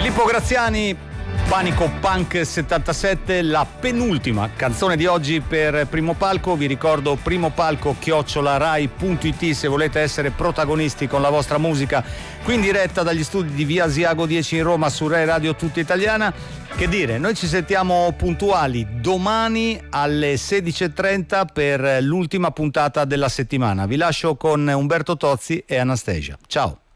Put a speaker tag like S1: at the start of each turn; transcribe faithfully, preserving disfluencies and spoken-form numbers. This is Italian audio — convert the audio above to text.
S1: Pippo Graziani, Panico Punk settantasette, la penultima canzone di oggi per Primo Palco. Vi ricordo primopalco chiocciola rai punto it se volete essere protagonisti con la vostra musica qui in diretta dagli studi di via Asiago dieci in Roma su Rai Radio Tutta Italiana. Che dire, noi ci sentiamo puntuali domani alle sedici e trenta per l'ultima puntata della settimana. Vi lascio con Umberto Tozzi e Anastasia. Ciao.